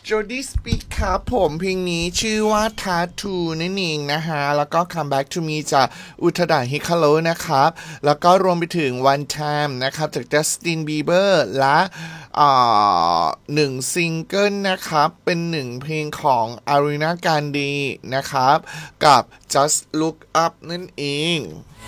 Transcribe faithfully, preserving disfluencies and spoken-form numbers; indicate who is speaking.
Speaker 1: Jody Speak ครับผมเพลงนี้ชื่อว่า Tattoo นั่นเองนะฮะแล้วก็ Come Back to Me จากอุทดาฮิคาโ o นะครับแล้วก็รวมไปถึง One Time นะครับจาก Justin Bieber และอ่าหนึ่งซิงเกิลนะครับเป็นหนึ่งเพลงของ Ariana Grande นะครับกับ Just Look Up นั่นเอง